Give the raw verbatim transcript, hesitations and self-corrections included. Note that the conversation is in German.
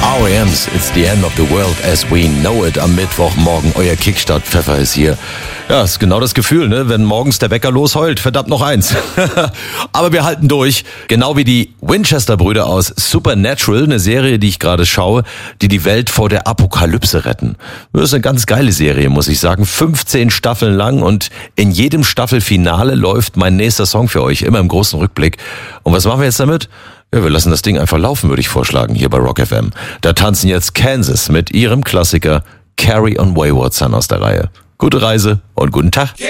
R E M's It's the End of the World as we know it am Mittwochmorgen. Euer Kickstart-Pfeffer ist hier. Ja, ist genau das Gefühl, ne? Wenn morgens der Wecker losheult. Verdammt, noch eins. Aber wir halten durch. Genau wie die Winchester-Brüder aus Supernatural, eine Serie, die ich gerade schaue, die die Welt vor der Apokalypse retten. Das ist eine ganz geile Serie, muss ich sagen. fünfzehn Staffeln lang und in jedem Staffelfinale läuft mein nächster Song für euch. Immer im großen Rückblick. Und was machen wir jetzt damit? Ja, wir lassen das Ding einfach laufen, würde ich vorschlagen, hier bei Rock F M. Da tanzen jetzt Kansas mit ihrem Klassiker Carry on Wayward Son aus der Reihe. Gute Reise und guten Tag.